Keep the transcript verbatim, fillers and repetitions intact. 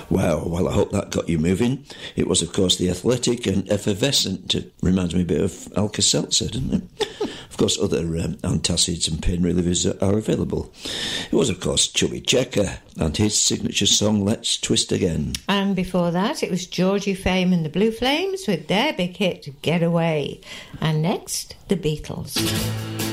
Wow, well, I hope that got you moving. It was, of course, the athletic and effervescent. It reminds me a bit of Alka-Seltzer, doesn't it? Of course, other um, antacids and pain relievers are available. It was, of course, Chubby Checker and his signature song, Let's Twist Again. And before that, it was Georgie Fame and the Blue Flames with their big hit, Get Away. And next, the Beatles.